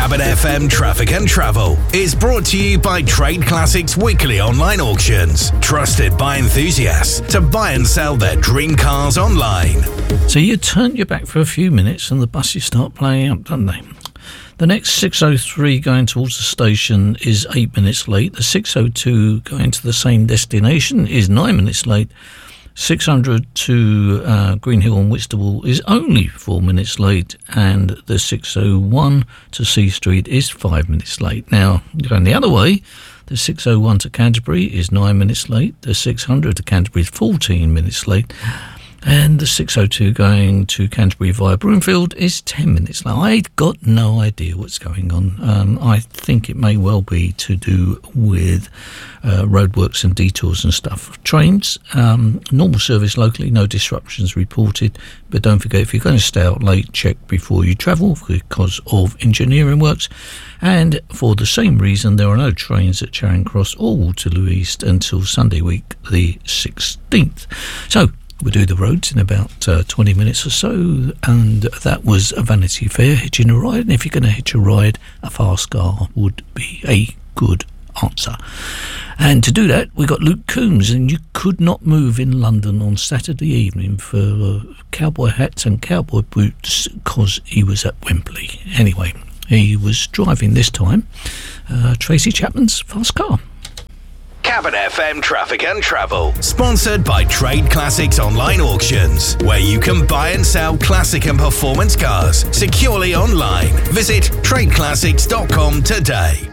Cabin FM Traffic and Travel is brought to you by Trade Classics Weekly Online Auctions, trusted by enthusiasts to buy and sell their dream cars online. So you turn your back for a few minutes and the buses start playing up, don't they? The next 603 going towards the station is 8 minutes late. The 602 going to the same destination is 9 minutes late. 600 to Green Hill and Whitstable is only 4 minutes late, and the 601 to C Street is 5 minutes late. Now, going the other way, the 601 to Canterbury is 9 minutes late, the 600 to Canterbury is 14 minutes late, and the 602 going to Canterbury via Broomfield is 10 minutes late. I've got no idea what's going on. I think it may well be to do with roadworks and detours and stuff. Trains, normal service locally, no disruptions reported. But don't forget, if you're going to stay out late, check before you travel because of engineering works. And for the same reason, there are no trains at Charing Cross or Waterloo East until Sunday week, the 16th. So, we'll do the roads in about 20 minutes or so, and that was a Vanity Fair, hitching a ride. And if you're going to hitch a ride, a fast car would be a good answer. And to do that, we got Luke Coombs, and you could not move in London on Saturday evening for cowboy hats and cowboy boots because he was at Wembley. Anyway, he was driving this time Tracy Chapman's fast car. Cabin FM Traffic and Travel, sponsored by Trade Classics Online Auctions, where you can buy and sell classic and performance cars securely online. Visit tradeclassics.com today.